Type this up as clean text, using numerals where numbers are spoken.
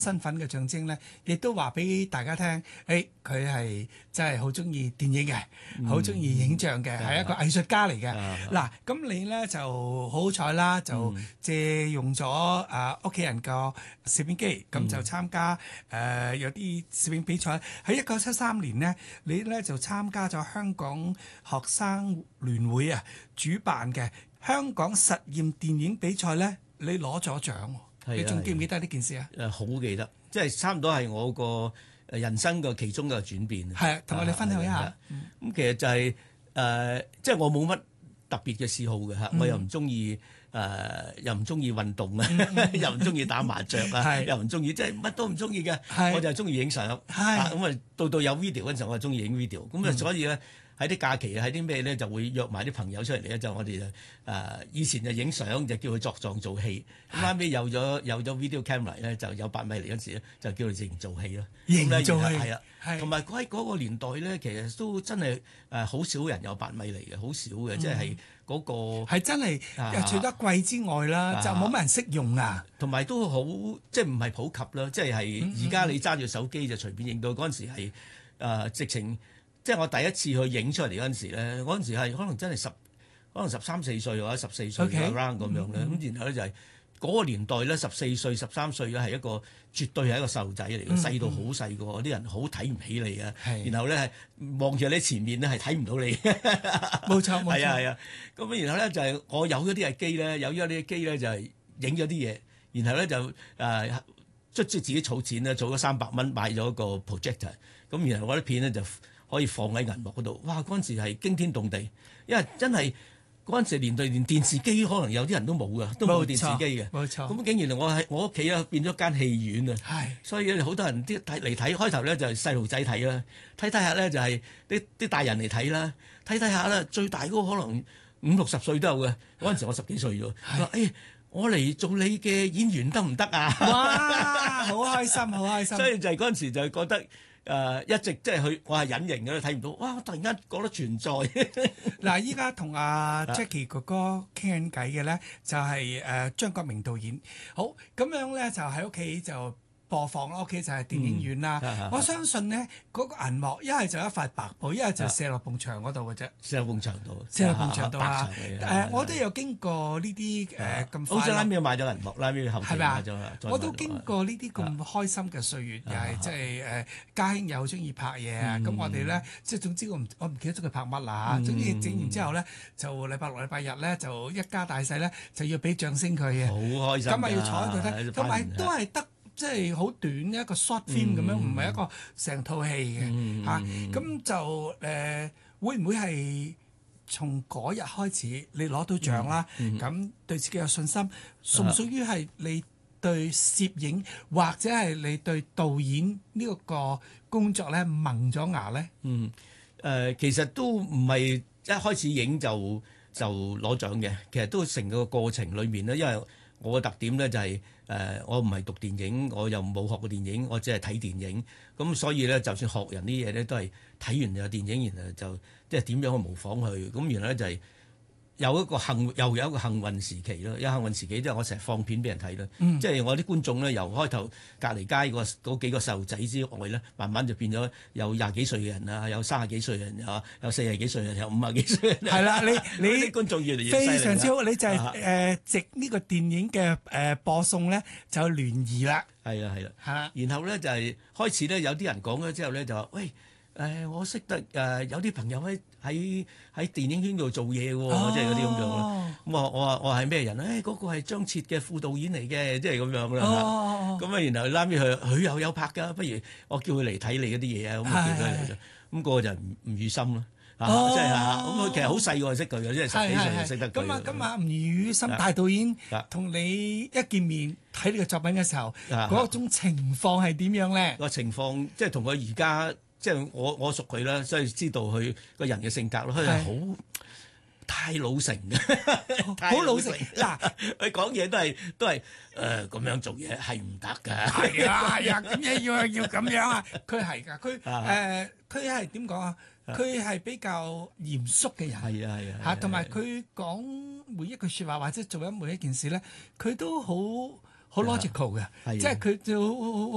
身份嘅象徵咧，亦都話俾大家聽，佢係真係好中意電影嘅，好中意影像嘅，係一個藝術家嚟嘅。嗱，咁你咧就好好彩啦，就借用咗屋企人個攝影機，咁就參加有啲攝影比賽。喺1973年呢，你咧就參加咗香港學生聯會主辦嘅香港實驗電影比賽咧，你攞咗獎。你仲記唔記得呢件事啊？ 好記得，即係差唔多係我個人生嘅其中一個轉變。 係啊，同我哋分享一下。 咁其實就係即係我冇乜特別嘅嗜好嘅嚇，我又唔中意又唔中意運動啊，又唔中意打麻雀啊，又唔中意，即係乜都唔中意嘅。我就係中意影相。咁到有 video 嗰陣時候，我就中意影 video。咁所以咧。喺啲假期喺啲咩咧就會約埋啲朋友出嚟咧，就我哋以前就影相就叫佢作狀做戲，咁後尾有咗 video camera 咧，就有8米嚟嗰時咧就叫佢營造戲咯。 營造戲係啊，同埋喺嗰個年代咧，其實都真係好少人有8米嚟嘅，好少嘅，即係嗰個係真係除咗貴之外啦，就冇乜人識用啊。 同埋都好即係唔係普及啦，即係而家你揸住手機就隨便影到，嗰陣時係直情。即係我第一次去影出嚟嗰陣時咧，嗰陣時係可能真係可能13、14歲或者14歲 around 咁樣咧。咁然後咧就係嗰個年代咧，14歲、13歲咧係一個絕對係一個細路仔嚟嘅，細到好細個，啲人好睇唔起你嘅。然後咧係望住你前面咧係睇唔到你。 冇錯，冇錯。 係啊。咁然後咧就係我有咗啲係機咧，有咗啲機咧就係影咗啲嘢，然後咧就卒之自己儲錢咧，儲咗300蚊買咗個 projector。咁然後我啲片咧就可以放喺銀幕嗰度，哇！嗰陣時係驚天動地，因為真係嗰陣時連電視機可能有啲人都冇㗎，都冇電視機嘅。冇錯。咁竟然我屋企咧變咗間戲院啊！係。所以好多人嚟睇，開頭咧就係細路仔睇啦，睇下咧就係啲大人嚟睇啦，睇下咧最大嗰個可能50、60歲都有嘅。嗰陣時我10幾歲啫。係。我嚟做你嘅演員得唔得啊？ 哇！好開心，好開心。 所以就係嗰陣時就覺得。一直即係我係隱形嘅，睇唔到。哇！突然間覺得存在。 嗱，依家同阿 Jackie 哥哥傾緊偈嘅咧，就係張國明導演。好，咁樣咧就喺屋企就播放啦，屋企就係電影院啦。我相信咧嗰個銀幕一係就一塊白布，一係就射落埲牆嗰度嘅啫。 射落埲牆度。 射落埲牆度啊！我都有經過呢啲咁。 好似拉尾買咗銀幕，拉尾後期買咗啦。 我都經過呢啲咁開心嘅歲月，又係即係家兄又好中意拍嘢啊！咁我哋咧即係總之我唔記得咗佢拍乜啦嚇。總之整完之後咧，就禮拜六禮拜日咧就一家大細咧就要俾掌聲佢嘅。 好開心。 咁啊要坐喺度睇，同埋都係得。即係好短一個 short film 咁樣，唔係一個成套戲嘅嚇。咁就會唔會係從嗰日開始你攞到獎啦？咁對自己有信心，屬唔屬於係你對攝影或者係你對導演呢個工作咧萌咗芽咧？ 其實都唔係一開始影就攞獎嘅，其實都成個過程裏面咧，因為我嘅特點咧就係我唔係讀電影，我又冇學過電影，我只係睇電影。咁所以咧，就算學人啲嘢咧，都係睇完有電影，然後就即係點樣去模仿佢。咁然後咧就係又有一個幸運時期咯。有幸運時期即係我成日放片俾人睇啦。即係我啲觀眾咧，由開頭隔離街嗰幾個細路仔之外咧，慢慢就變咗有20幾歲嘅人啊，有30幾歲嘅人啊，有40幾歲嘅人，有50幾歲嘅人。係啦，你啲觀眾越嚟越非常之好，你就係藉呢個電影嘅播送咧，就聯誼啦。 係啦。然後咧就係開始咧，有啲人講咗之後咧，就話喂。我識得有啲朋友喺電影圈度做嘢喎，即係嗰啲咁樣咯。咁我係咩人咧？嗰個係張徹嘅副導演嚟嘅，即係咁樣啦。咁啊，然後拉尾佢又有拍㗎，不如我叫佢嚟睇你嗰啲嘢啊，咁啊叫佢嚟咗。咁個就吳宇森咯，即係咁佢其實好細個就識佢嘅，即係10幾歲就識得佢。 咁啊，吳宇森大導演同你一見面睇你嘅作品嘅時候，嗰種情況係點樣咧？ 個情況即係同佢而家。即係我熟佢啦，所以知道佢個人嘅性格咯。佢係好太老成嘅， 好老成。嗱， 佢講嘢都係咁樣做嘢係唔得㗎。 係啊，咁樣要咁樣啊。佢係㗎，佢係點講啊？佢係比較嚴肅嘅人。係啊嚇，同埋佢講每一句説話或者做緊每一件事咧，佢都好 logical 嘅，即係佢就好